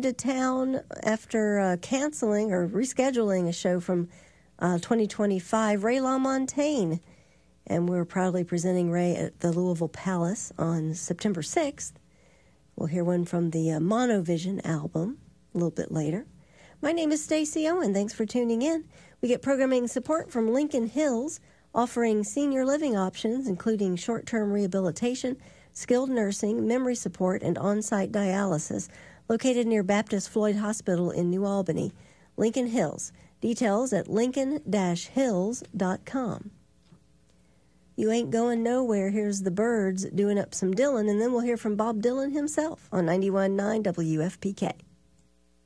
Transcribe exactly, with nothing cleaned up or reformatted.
to town after uh, canceling or rescheduling a show from uh, twenty twenty-five, Ray LaMontagne. And we're proudly presenting Ray at the Louisville Palace on September sixth. We'll hear one from the uh, Monovision album a little bit later. My name is Stacey Owen. Thanks for tuning in. We get programming support from Lincoln Hills, offering senior living options, including short-term rehabilitation, skilled nursing, memory support, and on-site dialysis, located near Baptist Floyd Hospital in New Albany. Lincoln Hills. Details at lincoln dash hills dot com. You Ain't Going Nowhere. Here's the Byrds doing up some Dylan, and then we'll hear from Bob Dylan himself on ninety-one point nine W F P K.